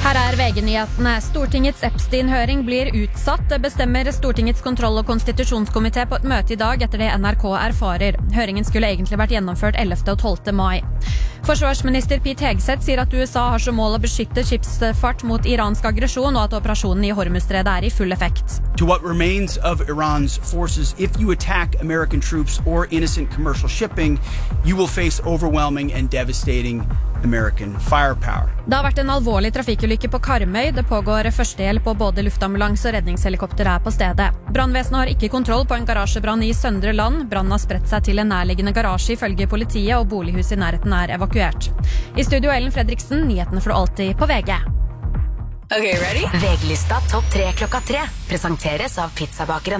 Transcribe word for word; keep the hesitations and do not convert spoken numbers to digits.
Her er V G-nyhetene. Stortingets Epstein-høring blir utsatt. Det bestemmer Stortingets kontroll- og konstitusjonskomité på et møte i dag etter det N R K erfarer. Høringen skulle egentlig vært gjennomført ellevte og tolvte mai. Forsvarsminister Pete Hegseth sier at U S A har som mål å beskytte skipsfart mot iransk aggresjon og at operasjonen i Hormuzstredet er i full effekt. To what remains of Iran's forces, if you attack American troops or innocent commercial shipping, you will face overwhelming and devastating American firepower. Det har vært en alvorlig trafikkulykke på Karmøy. Det pågår førstehjelp og både luftambulanse og redningshelikopter er på stedet. Brannvesenet har ikke kontroll på en garasjebrann i Søndre Land. Brannen har spredt seg til en nærliggende garasje ifølge politiet, og bolighus i nærheten er evakuert. I studio Ellen Fredriksen, nyhetene får du alltid på V G. Okay, ready? V G-lista topp tre klokka tre presenteres av Pizzabakeren.